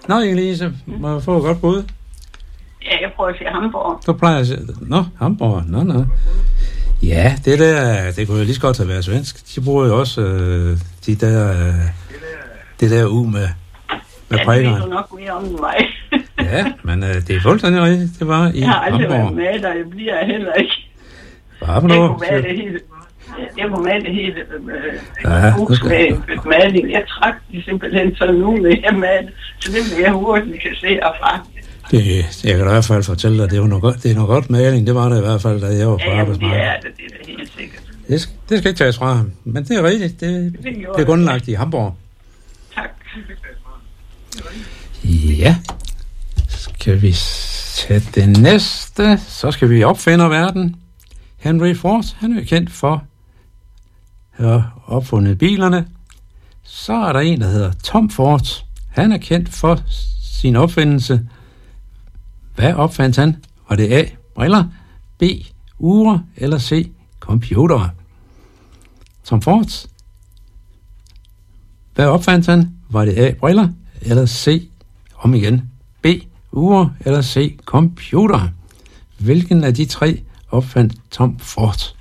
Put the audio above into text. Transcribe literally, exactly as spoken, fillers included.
Nå, Elise, må jeg få et godt bud? Ja, jeg prøver at sige Hamburg. Du plejer at sige... Nå, Hamburg. Nå, nå. Ja, det der... Det kunne jo lige så godt have været svensk. De bruger jo også øh, de der... Øh, det der u med, med ja, prædikeren. det ved du nok mere om mig. Ja, men øh, det er fuldstændig rigtigt. Det var i Jeg har aldrig Hamburg. været med, der jeg bliver heller ikke. Hvad for Det noget? kunne være det hele... Jeg kunne male det hele Ja, øh, nu skal- med maling. Jeg trak de simpelthen sådan nu med jeg malte, så det vil jeg hurtigt kan se erfra. Det, jeg kan da i hvert fald fortælle dig, det var noget godt, det er noget godt maling. Det var det i hvert fald, da jeg var på Ja, jamen, det arbejdsmarkedet. er det, det er det helt sikkert. Det, skal- det skal ikke tages fra ham. Men det er rigtigt. Det, Det gjorde det er grundlagt i Hamburg. Tak. Ja. Skal vi tage det næste? Så skal vi opfinde verden. Henry Ford, han er kendt for at have opfundet bilerne. Så er der en, der hedder Tom Ford. Han er kendt for sin opfindelse. Hvad opfandt han? Var det A, briller, B, ure eller C, computere? Tom Ford. Hvad opfandt han? Var det A, briller eller C, om igen, B, ure eller C, computere? Hvilken af de tre opfandt Tom Ford?